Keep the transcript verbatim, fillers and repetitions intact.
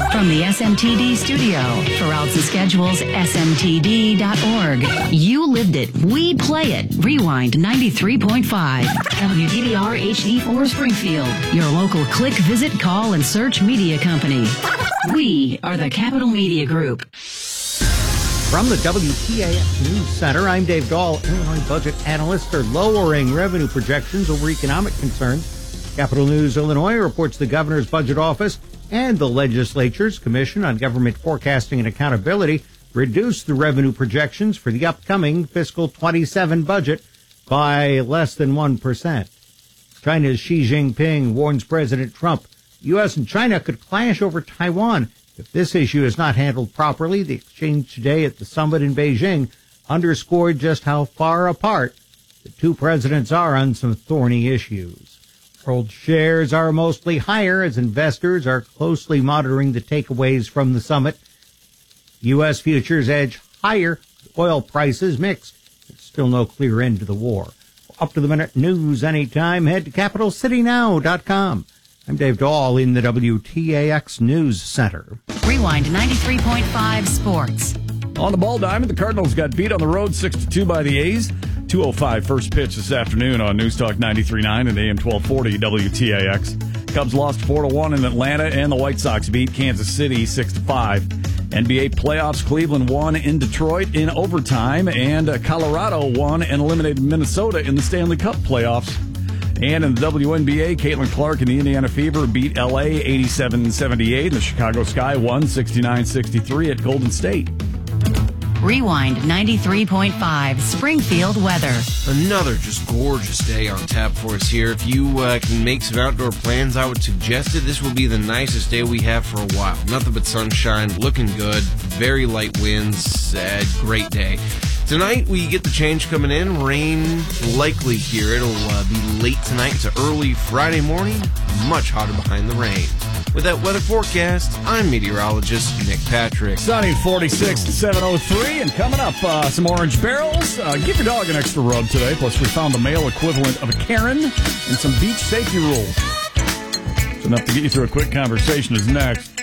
From the S M T D studio, for Alta Schedules, S M T D dot org. You lived it. We play it. Rewind ninety-three point five. W D B R H D four Springfield. Your local click, visit, call, and search media company. We are the Capital Media Group. From the W T A X News Center, I'm Dave Dahl. Illinois budget analysts are lowering revenue projections over economic concerns. Capital News Illinois reports the governor's budget office and the legislature's Commission on Government Forecasting and Accountability reduced the revenue projections for the upcoming fiscal twenty-seven budget by less than one percent. China's Xi Jinping warns President Trump U S and China could clash over Taiwan if this issue is not handled properly. The exchange today at the summit in Beijing underscored just how far apart the two presidents are on some thorny issues. World shares are mostly higher as investors are closely monitoring the takeaways from the summit. U S futures edge higher. Oil prices mixed. There's still no clear end to the war. Up to the minute news anytime. Head to capital city now dot com. I'm Dave Dahl in the W T A X News Center. Rewind ninety-three point five Sports. On the ball diamond, the Cardinals got beat on the road six to two by the A's. two oh five first pitch this afternoon on News Talk ninety-three point nine and A M twelve forty W T A X. Cubs lost four to one in Atlanta, and the White Sox beat Kansas City six to five. N B A playoffs, Cleveland won in Detroit in overtime, and Colorado won and eliminated Minnesota in the Stanley Cup playoffs. And in the W N B A, Caitlin Clark and the Indiana Fever beat L A eighty-seven seventy-eight, and the Chicago Sky won sixty-nine sixty-three at Golden State. Rewind ninety-three point five Springfield weather. Another just gorgeous day on tap for us here. If you uh, can make some outdoor plans, I would suggest it. This will be the nicest day we have for a while. Nothing but sunshine, looking good, very light winds, uh, great day. Tonight, we get the change coming in. Rain likely here. It'll uh, be late tonight to early Friday morning. Much hotter behind the rain. With that weather forecast, I'm meteorologist Nick Patrick. Sunny forty-six to seven oh three, and coming up, uh, some orange barrels. Uh, give your dog an extra rub today. Plus, we found the male equivalent of a Karen and some beach safety rules. So enough to get you through a quick conversation is next.